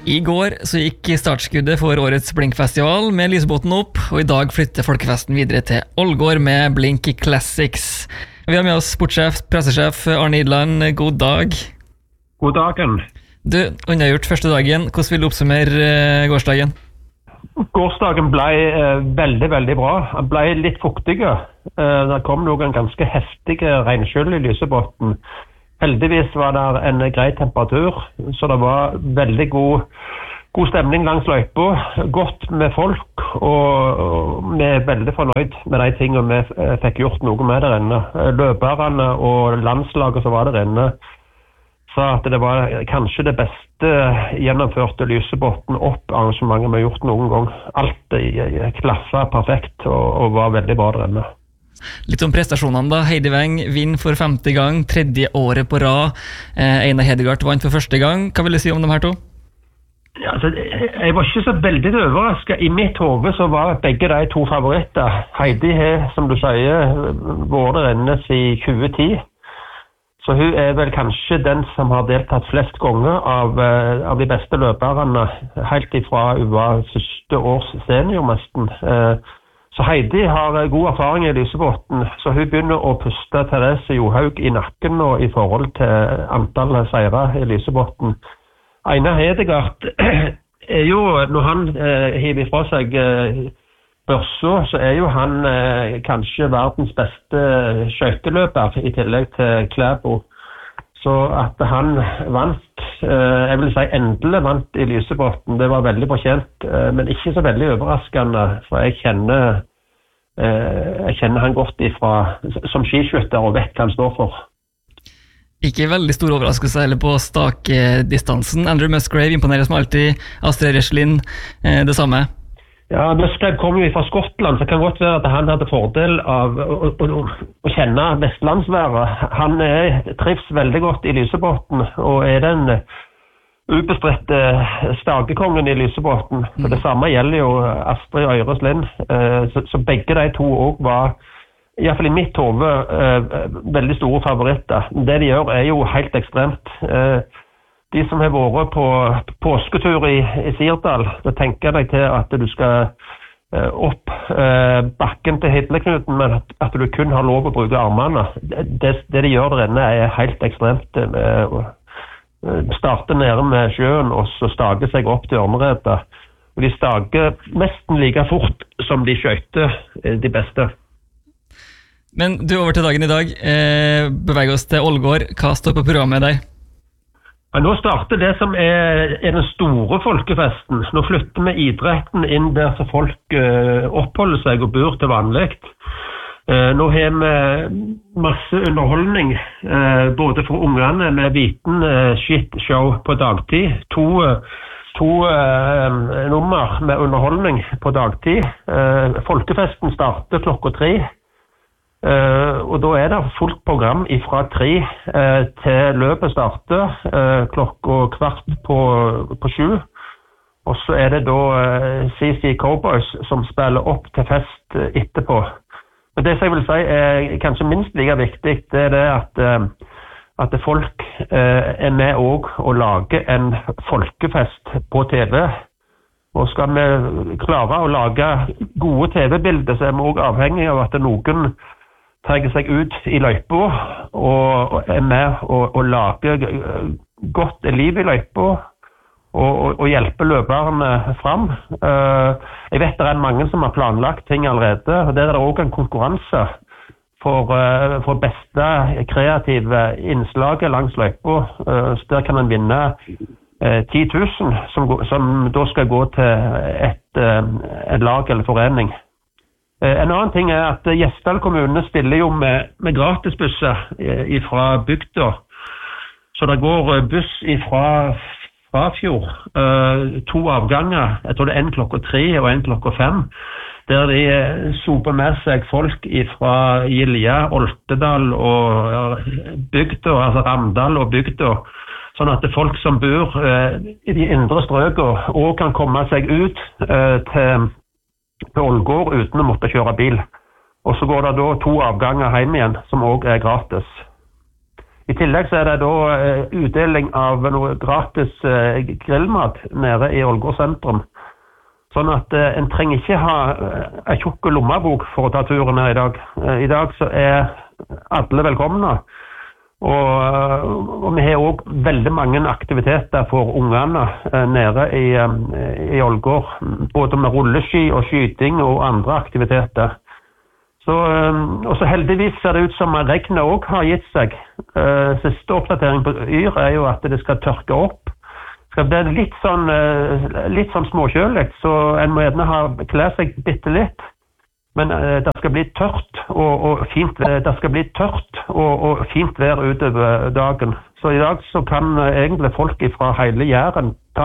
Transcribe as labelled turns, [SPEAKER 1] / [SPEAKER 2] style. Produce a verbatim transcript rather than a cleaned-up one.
[SPEAKER 1] I går så gikk startskuddet for årets Blinkfestival med Lysebotn opp, og i dag flytter folkefesten videre til Ålgård med Blink Classics. Vi har med oss sportssjef, pressesjef Arne Idland. God dag.
[SPEAKER 2] God dagen.
[SPEAKER 1] Du, unnagjort første dagen. Hvordan vil du oppsummere gårsdagen?
[SPEAKER 2] Gårsdagen ble eh, veldig, veldig bra. Den ble litt fuktige. Eh, det kom noen ganske heftige regnskyll i Lysebotn. Heldigvis var det en grei temperatur, så det var veldig god, god stemning langs løypa. Godt med folk, og, og vi er veldig fornøyd med de tingene vi fikk gjort noe med der inne. Løperne og landslaget som var der inne sa at det var kanskje det beste gjennomførte Lysebotn opp arrangementet vi har gjort noen gang. Alt i klasse perfekt og, og var veldig bra der inne.
[SPEAKER 1] Litt om prestasjonene da. Heidi Weng vinner for femte gang, tredje året på rad. Eh, Einar Hedegaard vant for første gang. Hva vil du si om de her to?
[SPEAKER 2] Ja, altså, jeg var ikke så veldig overrasket. I mitt hode så var begge de to favoritter. Heidi har, som du sier, vært der inne siden tjue ti. Så hun er vel kanskje den som har deltatt flest ganger av, av de beste løperne, helt ifra hun var første års seniormesten. Eh, Så Heidi har god erfaring i Lysebotn, så hun begynner å puste Therese Johaug i nakken nå i forhold til antall seire i Lysebotn. Einar Hedegaard er jo, når han eh, hiver fra seg eh, børsa, så er jo han eh, kanskje verdens beste skøyteløper i tillegg til Klæbo. Så at han vant, eh, jeg vil si endelig vant i Lysebotn, det var veldig fortjent, eh, men ikke så veldig overraskende, for jeg kjenner, eh, jeg kjenner han godt ifra, som skiskytter og vet hva han står for.
[SPEAKER 1] Ikke veldig stor overraskelse heller på stakdistansen. Andrew Musgrave imponerer som alltid, Astrid Reslin, eh, det samme.
[SPEAKER 2] Ja, Musgrave kom jo fra Skottland, så det kan godt være at han hadde fordel av å, å, å kjenne vestlandsværet. Han er, trives veldig godt i Lysebotn, og er den ubestridte stakekongen i Lysebotn. For det samme gjelder jo Astrid Øyreslin, så, så begge de to også var, i hvert fall i mitt hode, veldig store favoritter. Det de gjør er jo helt ekstremt. De som har vært på påsketur i, i Sirdal, da tenker jeg deg til at du skal eh, opp eh, bakken til Hidleknuten, men at, at du kun har lov å bruke armene. Det, det de gjør der inne er helt ekstremt. Eh, starter nede med sjøen, og så stager seg opp til Ørneredet. Og de stager nesten like fort som de skøyter de beste.
[SPEAKER 1] Men du, over til dagen i dag. Eh, beveger oss til Ålgård. Hva står på programmet med deg?
[SPEAKER 2] Ja, nå starter det som er, er den store folkefesten. Nå flytter vi idretten inn der så folk uh, oppholder seg og bor til vanlig. Uh, nå har vi masse underholdning, uh, både for ungene med viten uh, shit-show på dagtid. To, uh, to uh, nummer med underholdning på dagtid. Uh, folkefesten starter klokka tre. Uh, og da er det fullt program fra tre uh, til løpet starter uh, klokka kvart på, på sju. Og så er det da uh, C C Cowboys som spiller opp til fest uh, etterpå. Men det som jeg vil si er kanskje minst like viktig, det er det at, uh, at folk uh, er med også å lage en folkefest på T V. Og skal vi klare å lage gode T V-bilder, så er vi også avhengig av at noen trenger seg ut i løypa og er med og, og lager godt liv i løypa og, og, og hjelper løperne fram. Uh, jeg vet det er mange som har planlagt ting allerede, og der er det også en konkurranse for, uh, for beste kreative innslaget langs løypa. Uh, så der kan man vinne uh, ti tusen som, som da skal gå til et, uh, et lag eller forening. En annen ting er at Gjesdal kommune stiller jo med, med gratisbusser fra bygda. Så det går buss fra Frafjord, to avganger, jeg tror det er en klokka tre og en klokka fem, der de soper med seg folk fra Gilja, Oltedal og bygda, altså Ramdal og bygda. Sånn at folk som bor i de indre strøkene også kan komme seg ut til på Ålgård uten å måtte kjøre bil. Og så går det da to avganger hjem igjen, som også er gratis. I tillegg så er det da utdeling av noe gratis grillmat nede i Ålgård sentrum. Sånn at en trenger ikke ha en tjukk lommebok for å ta turen her i dag. I dag så er alle velkomne. Og, og vi har også veldig mange aktiviteter for ungene nede i, i Ålgård. Både med rulleski og skyting og andre aktiviteter. Så, og så heldigvis ser det ut som regnet også har gitt seg. Siste oppdatering på Yr er jo at det skal tørke opp. Det skal bli litt sånn, litt sånn småkjølig, så en må gjerne ha klær seg bitte litt. Men det skal bli tørt og, og fint, det skal bli tørt og, og fint vær utover dagen. Så i dag så kan egentlig folk fra hele Jæren ta